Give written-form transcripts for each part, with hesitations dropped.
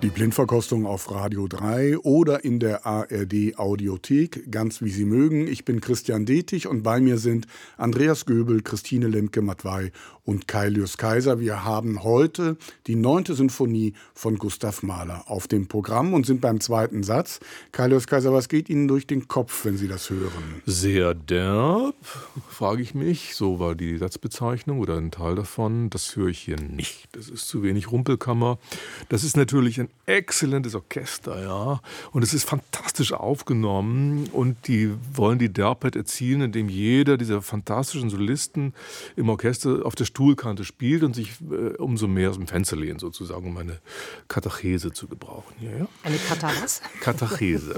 Die Blindverkostung auf Radio 3 oder in der ARD Audiothek, ganz wie Sie mögen. Ich bin Christian Detig und bei mir sind Andreas Göbel, Christine Lemke-Matwei und Kailius Kaiser. Wir haben heute die 9. Sinfonie von Gustav Mahler auf dem Programm und sind beim zweiten Satz. Kailius Kaiser, was geht Ihnen durch den Kopf, wenn Sie das hören? Sehr derb, frage ich mich. So war die Satzbezeichnung oder ein Teil davon. Das höre ich hier nicht. Das ist zu wenig Rumpelkammer. Das ist natürlich ein exzellentes Orchester, ja. Und es ist fantastisch aufgenommen und die wollen die Derbheit erzielen, indem jeder dieser fantastischen Solisten im Orchester auf der Stuhlkante spielt und sich umso mehr aus dem Fenster lehnt, sozusagen, um eine Katachese zu gebrauchen. Ja, ja. Eine was? Katachese.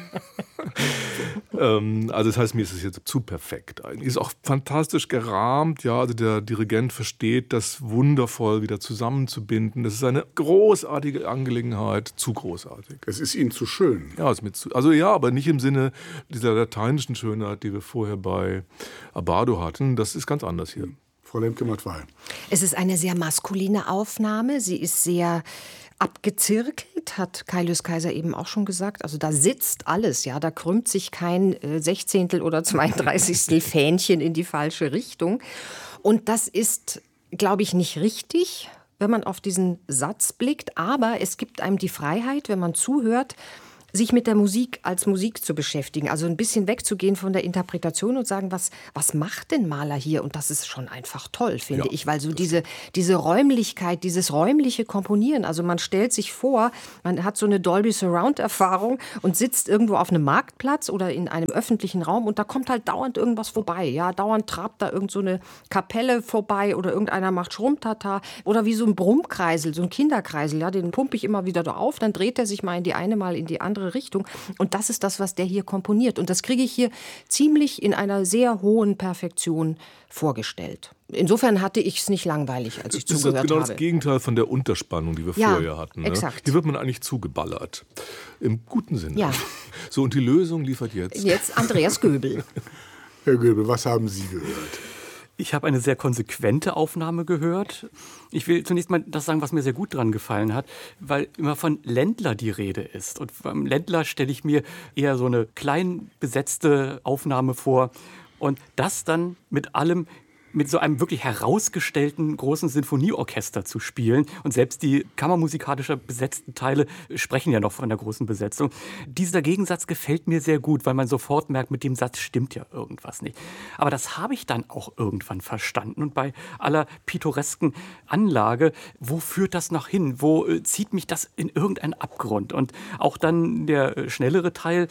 Also das heißt, mir ist es jetzt zu perfekt eigentlich. Ist auch fantastisch gerahmt, ja, also der Dirigent versteht das wundervoll wieder zusammenzubinden. Das ist eine großartige Angelegenheit, zu großartig. Es ist Ihnen zu schön. Ja, ist mir also ja, aber nicht im Sinne dieser lateinischen Schönheit, die wir vorher bei Abbado hatten. Das ist ganz anders hier. Frau Lemke-Matwei. Es ist eine sehr maskuline Aufnahme. Sie ist sehr abgezirkelt, hat Kailius Kaiser eben auch schon gesagt. Also da sitzt alles, ja, da krümmt sich kein 16. oder 32. Fähnchen in die falsche Richtung. Und das ist, glaube ich, nicht richtig, wenn man auf diesen Satz blickt. Aber es gibt einem die Freiheit, wenn man zuhört, sich mit der Musik als Musik zu beschäftigen. Also ein bisschen wegzugehen von der Interpretation und sagen, was macht denn Mahler hier? Und das ist schon einfach toll, finde ich. Weil so diese Räumlichkeit, dieses räumliche Komponieren, also man stellt sich vor, man hat so eine Dolby Surround Erfahrung und sitzt irgendwo auf einem Marktplatz oder in einem öffentlichen Raum und da kommt halt dauernd irgendwas vorbei. Ja, dauernd trabt da irgend so eine Kapelle vorbei oder irgendeiner macht Schrummtata oder wie so ein Brummkreisel, so ein Kinderkreisel. Ja, den pumpe ich immer wieder da auf, dann dreht er sich mal in die eine, mal in die andere Richtung. Und das ist das, was der hier komponiert. Und das kriege ich hier ziemlich in einer sehr hohen Perfektion vorgestellt. Insofern hatte ich es nicht langweilig, als ich zugehört habe. Das ist genau das Gegenteil von der Unterspannung, die wir vorher hatten. Ne? Exakt. Hier wird man eigentlich zugeballert. Im guten Sinne. Ja. So, und die Lösung liefert jetzt. Jetzt Andreas Göbel. Herr Göbel, was haben Sie gehört? Ich habe eine sehr konsequente Aufnahme gehört. Ich will zunächst mal das sagen, was mir sehr gut dran gefallen hat, weil immer von Ländler die Rede ist. Und beim Ländler stelle ich mir eher so eine klein besetzte Aufnahme vor. Und das dann mit allem, mit so einem wirklich herausgestellten großen Sinfonieorchester zu spielen. Und selbst die kammermusikalischer besetzten Teile sprechen ja noch von der großen Besetzung. Dieser Gegensatz gefällt mir sehr gut, weil man sofort merkt, mit dem Satz stimmt ja irgendwas nicht. Aber das habe ich dann auch irgendwann verstanden. Und bei aller pittoresken Anlage, wo führt das noch hin? Wo zieht mich das in irgendeinen Abgrund? Und auch dann der schnellere Teil,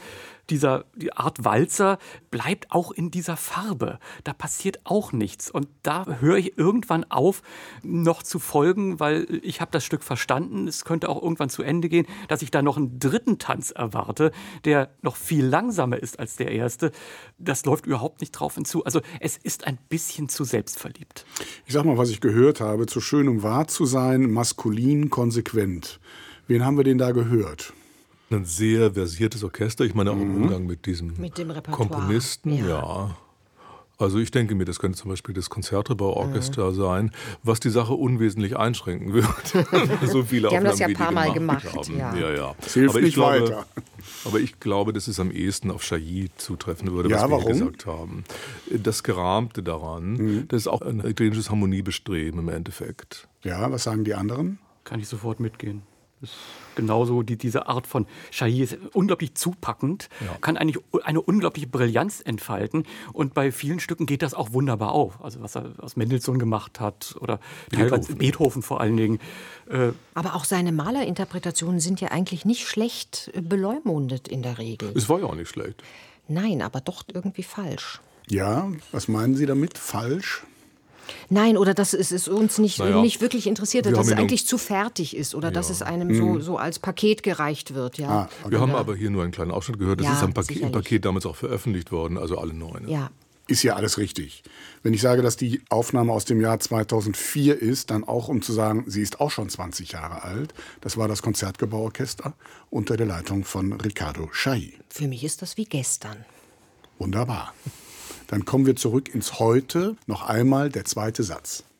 die Art Walzer bleibt auch in dieser Farbe. Da passiert auch nichts. Und da höre ich irgendwann auf, noch zu folgen, weil ich habe das Stück verstanden. Es könnte auch irgendwann zu Ende gehen, dass ich da noch einen dritten Tanz erwarte, der noch viel langsamer ist als der erste. Das läuft überhaupt nicht drauf hinzu. Also es ist ein bisschen zu selbstverliebt. Ich sag mal, was ich gehört habe. Zu schön, um wahr zu sein, maskulin, konsequent. Wen haben wir denn da gehört? Ein sehr versiertes Orchester. Ich meine auch im Umgang mit diesem Komponisten. Ja. Also ich denke mir, das könnte zum Beispiel das Konzertgebauorchester sein, was die Sache unwesentlich einschränken wird. So viele die haben Aufnahmen, das ja ein paar Mal gemacht. Ja. Das hilft nicht weiter. Aber ich glaube, dass es am ehesten auf Chailly zutreffen würde, was wir gesagt haben. Das Gerahmte daran, das ist auch ein italienisches Harmoniebestreben im Endeffekt. Ja, was sagen die anderen? Kann ich sofort mitgehen. Das ist genauso diese Art von Chailly ist unglaublich zupackend, kann eigentlich eine unglaubliche Brillanz entfalten und bei vielen Stücken geht das auch wunderbar auf. Also was er aus Mendelssohn gemacht hat oder teilweise Beethoven vor allen Dingen. Aber auch seine Malerinterpretationen sind ja eigentlich nicht schlecht beleumundet in der Regel. Es war ja auch nicht schlecht. Nein, aber doch irgendwie falsch. Ja, was meinen Sie damit? Falsch? Nein, oder dass es uns nicht wirklich interessiert hat, dass es eigentlich zu fertig ist oder dass es einem so als Paket gereicht wird. Ja. Wir haben aber hier nur einen kleinen Ausschnitt gehört. Das ist im Paket damals auch veröffentlicht worden, also alle 9. Ja. Ist ja alles richtig. Wenn ich sage, dass die Aufnahme aus dem Jahr 2004 ist, dann auch um zu sagen, sie ist auch schon 20 Jahre alt. Das war das Konzertgebauorchester unter der Leitung von Riccardo Chailly. Für mich ist das wie gestern. Wunderbar. Dann kommen wir zurück ins Heute. Noch einmal der zweite Satz.